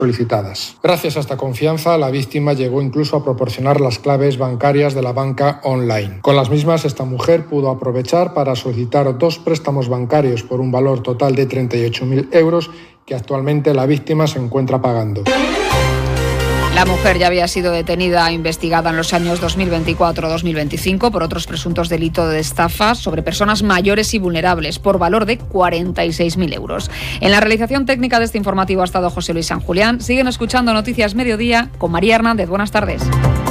solicitadas. Gracias a esta confianza, la víctima llegó incluso a proporcionar las claves bancarias de la banca online. Con las mismas, esta mujer pudo aprovechar para solicitar 2 préstamos bancarios por un valor total de 38.000 euros que actualmente la víctima se encuentra pagando. La mujer ya había sido detenida e investigada en los años 2024-2025 por otros presuntos delitos de estafa sobre personas mayores y vulnerables por valor de 46.000 euros. En la realización técnica de este informativo ha estado José Luis San Julián. Siguen escuchando Noticias Mediodía con María Hernández. Buenas tardes.